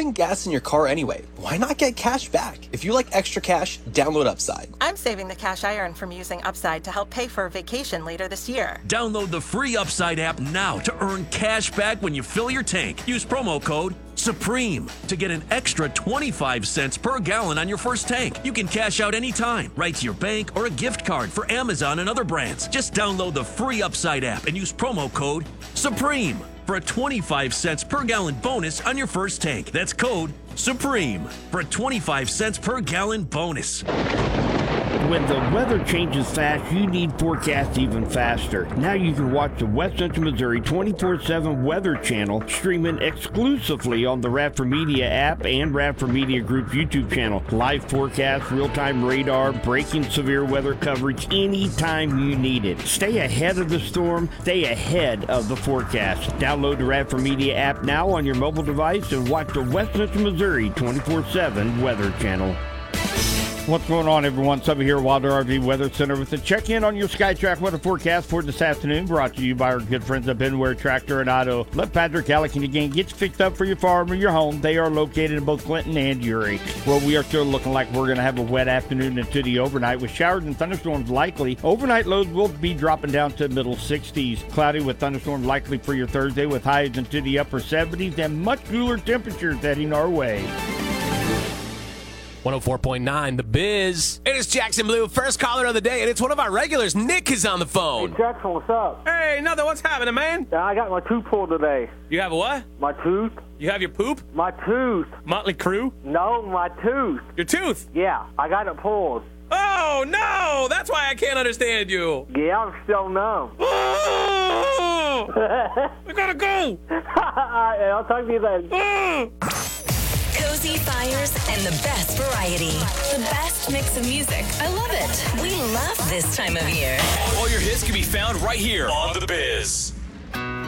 putting gas in your car anyway. Why not get cash back? If you like extra cash, download Upside. I'm saving the cash I earn from using Upside to help pay for a vacation later this year. Download the free Upside app now to earn cash back when you fill your tank. Use promo code SUPREME to get an extra 25 cents per gallon on your first tank. You can cash out anytime, right to your bank or a gift card for Amazon and other brands. Just download the free Upside app and use promo code SUPREME for a 25 cents per gallon bonus on your first tank. That's code SUPREME for a 25 cents per gallon bonus. When the weather changes fast, you need forecast even faster. Now you can watch the West Central Missouri 24/7 Weather Channel streaming exclusively on the Radford Media app and Radford Media Group's YouTube channel. Live forecast, real-time radar, breaking severe weather coverage anytime you need it. Stay ahead of the storm. Stay ahead of the forecast. Download the Radford Media app now on your mobile device and watch the West Central Missouri 24/7 Weather Channel. What's going on, everyone? Subby here, Wilder RV Weather Center with a check-in on your SkyTrack weather forecast for this afternoon, brought to you by our good friends at Benware Tractor and Auto. Let Patrick Alec and the gang get you fixed up for your farm or your home. They are located in both Clinton and Uri. Well, we are still looking like we're going to have a wet afternoon into the overnight with showers and thunderstorms likely. Overnight lows will be dropping down to middle 60s. Cloudy with thunderstorms likely for your Thursday with highs into the upper 70s and much cooler temperatures heading our way. 104.9 The Biz. It is Jackson Blue, first caller of the day, and it's one of our regulars. Nick is on the phone. Hey, Jackson, what's up? Hey, nothing. What's happening, man? I got my tooth pulled today. You have a what? My tooth. You have your poop? My tooth. Motley Crue? No, my tooth. Your tooth? Yeah, I got it pulled. Oh, no! That's why I can't understand you. Yeah, I'm still numb. Oh, I gotta go. All right, I'll talk to you later. Cozy fires and the best variety. The best mix of music. I love it. We love this time of year. All your hits can be found right here on The Biz.